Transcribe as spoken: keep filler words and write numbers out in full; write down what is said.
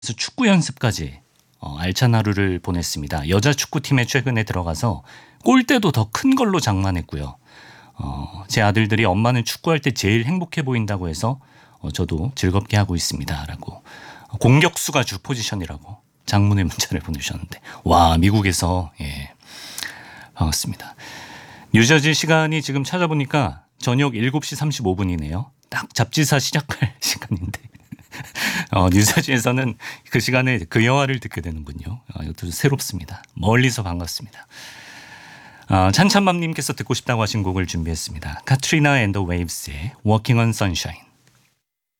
그래서 축구 연습까지 어, 알찬 하루를 보냈습니다. 여자 축구팀에 최근에 들어가서 골대도 더 큰 걸로 장만했고요. 어, 제 아들들이 엄마는 축구할 때 제일 행복해 보인다고 해서 어, 저도 즐겁게 하고 있습니다. 라고 공격수가 주 포지션이라고 장문의 문자를 보내주셨는데 와 미국에서 예, 반갑습니다. 뉴저지 시간이 지금 찾아보니까 저녁 일곱 시 삼십오 분이네요. 딱 잡지사 시작할 시간인데 어, 뉴저지에서는 그 시간에 그 영화를 듣게 되는군요. 어, 이것도 새롭습니다. 멀리서 반갑습니다. 어, 찬찬맘님께서 듣고 싶다고 하신 곡을 준비했습니다. 카트리나 앤 더 웨이브스의 Walking on Sunshine.